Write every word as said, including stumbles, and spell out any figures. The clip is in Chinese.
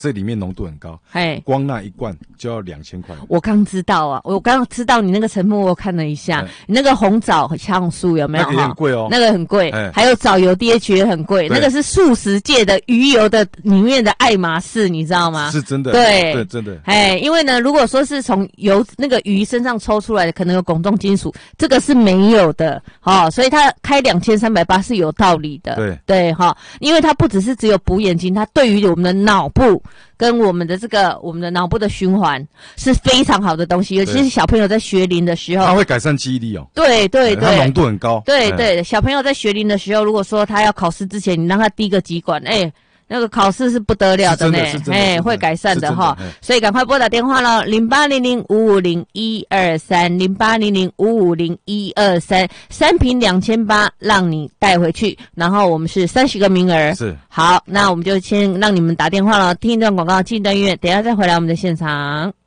这里面浓度很高， 哎， 光那一罐就要两千块。 我刚知道啊，我刚知道你那个成分，我看了一下，你那个红枣酵素有没有？ 那个也很贵哦， 那个很贵， 哎、 还有藻油 D H 也很贵，那个是素食界的鱼油的里面的爱马仕，你知道吗？ 是真的， 对， 对，真的。 哎，因为呢，如果说是从油那个鱼身上抽出来的，可能有汞重金属，这个是没有的，哦，所以它开两千三百八是有道理的， 对对哈、哦，因为它不只是只有补眼睛，它对于我们的脑部。跟我们的这个我们的脑部的循环是非常好的东西，尤其是小朋友在学龄的时候， 它会改善记忆力哦。 对对对， 它浓度很高。 对对，小朋友在学龄的时候，如果说他要考试之前，你让他滴个几管，哎。那个考试是不得了的呢，哎，会改善的哈，所以赶快拨打电话了，零八零零五五零一二三，零八零零五五零一二三，三瓶两千八，让你带回去，然后我们是三十个名额， 是好，那我们就先让你们打电话了，听一段广告，进一段音乐，等一下再回来我们的现场。